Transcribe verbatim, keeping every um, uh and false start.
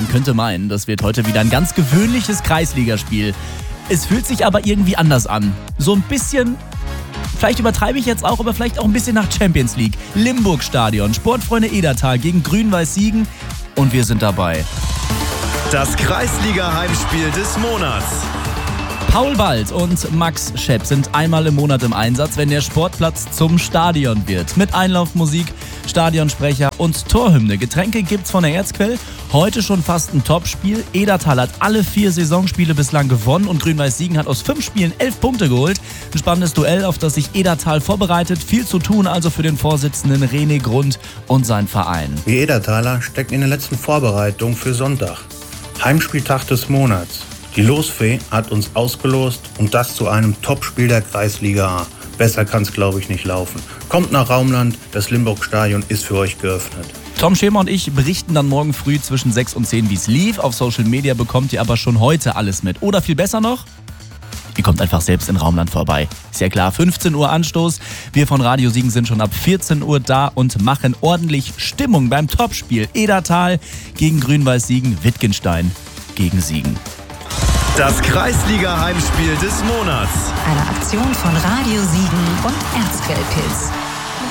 Man könnte meinen, das wird heute wieder ein ganz gewöhnliches Kreisligaspiel. Es fühlt sich aber irgendwie anders an. So ein bisschen, vielleicht übertreibe ich jetzt auch, aber vielleicht auch ein bisschen nach Champions League. Limburg-Stadion, Sportfreunde Edertal gegen Grün-Weiß Siegen und wir sind dabei. Das Kreisliga-Heimspiel des Monats. Paul Bald und Max Schepp sind einmal im Monat im Einsatz, wenn der Sportplatz zum Stadion wird. Mit Einlaufmusik, Stadionsprecher und Torhymne. Getränke gibt's von der Erzquell. Heute schon fast ein Topspiel. Edertal hat alle vier Saisonspiele bislang gewonnen und Grün-Weiß Siegen hat aus fünf Spielen elf Punkte geholt. Ein spannendes Duell, auf das sich Edertal vorbereitet. Viel zu tun also für den Vorsitzenden René Grund und sein Verein. Wir Edertaler stecken in der letzten Vorbereitung für Sonntag. Heimspieltag des Monats. Die Losfee hat uns ausgelost und das zu einem Topspiel der Kreisliga A. Besser kann es, glaube ich, nicht laufen. Kommt nach Raumland, das Limburg-Stadion ist für euch geöffnet. Tom Schemer und ich berichten dann morgen früh zwischen sechs und zehn, wie es lief. Auf Social Media bekommt ihr aber schon heute alles mit. Oder viel besser noch, ihr kommt einfach selbst in Raumland vorbei. Ist ja klar, fünfzehn Uhr Anstoß. Wir von Radio Siegen sind schon ab vierzehn Uhr da und machen ordentlich Stimmung beim Topspiel. Edertal gegen Grün-Weiß Siegen, Wittgenstein gegen Siegen. Das Kreisliga-Heimspiel des Monats. Eine Aktion von Radio Siegen und Erzquell Pilz.